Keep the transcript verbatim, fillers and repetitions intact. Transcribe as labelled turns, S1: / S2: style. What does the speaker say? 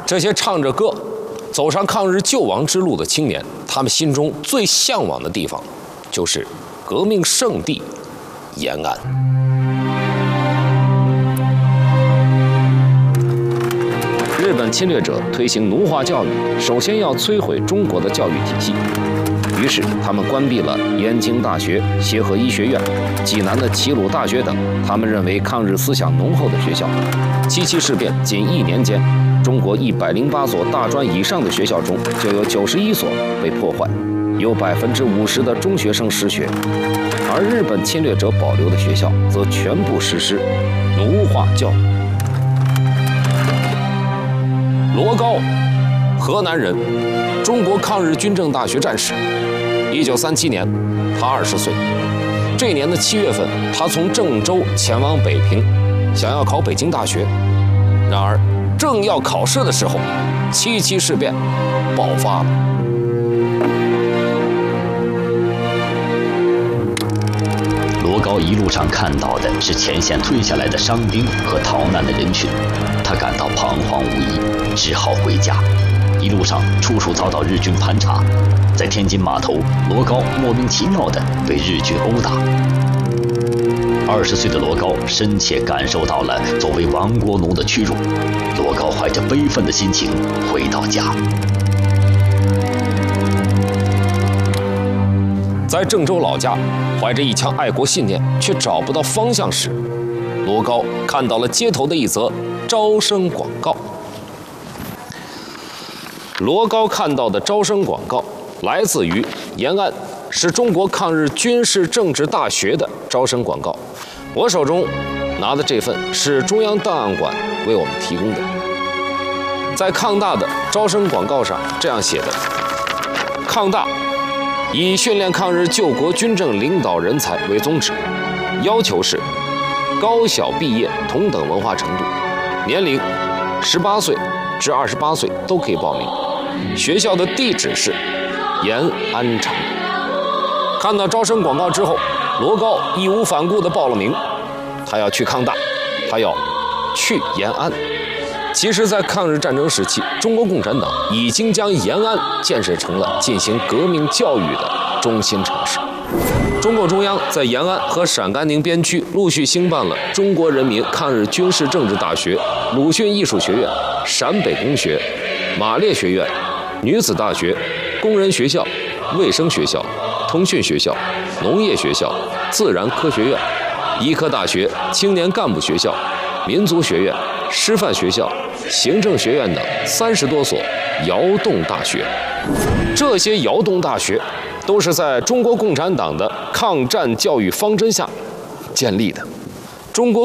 S1: 这些唱着歌走上抗日救亡之路的青年，他们心中最向往的地方，就是革命圣地延安。日本侵略者推行奴化教育，首先要摧毁中国的教育体系。于是，他们关闭了燕京大学、协和医学院、济南的齐鲁大学等他们认为抗日思想浓厚的学校。七七事变仅一年间，中国一百零八所大专以上的学校中，就有九十一所被破坏，有百分之五十的中学生失学，而日本侵略者保留的学校则全部实施奴化教育。罗高，河南人，中国抗日军政大学战士。一九三七年，他二十岁。这一年的七月份，他从郑州前往北平，想要考北京大学。然而，正要考试的时候，七七事变爆发了。
S2: 罗高一路上看到的是前线退下来的伤兵和逃难的人群，他感到彷徨无依，只好回家。一路上处处遭到日军盘查，在天津码头，罗高莫名其妙地被日军殴打。二十岁的罗高深切感受到了作为亡国奴的屈辱，罗高怀着悲愤的心情回到家。
S1: 在郑州老家，怀着一腔爱国信念，却找不到方向时，罗高看到了街头的一则招生广告。罗高看到的招生广告来自于延安，是中国抗日军事政治大学的招生广告。我手中拿的这份是中央档案馆为我们提供的。在抗大的招生广告上这样写的：抗大以训练抗日救国军政领导人才为宗旨，要求是高小毕业同等文化程度，年龄十八岁至二十八岁都可以报名。学校的地址是延安城。看到招生广告之后，罗高义无反顾地报了名。他要去抗大，他要去延安。其实，在抗日战争时期，中国共产党已经将延安建设成了进行革命教育的中心城市。中共中央在延安和陕甘宁边区陆续兴办了中国人民抗日军事政治大学、鲁迅艺术学院、陕北工学、马列学院、女子大学、工人学校、卫生学校、通讯学校、农业学校、自然科学院、医科大学、青年干部学校、民族学院、师范学校、行政学院等三十多所窑洞大学。这些窑洞大学都是在中国共产党的抗战教育方针下建立的。中国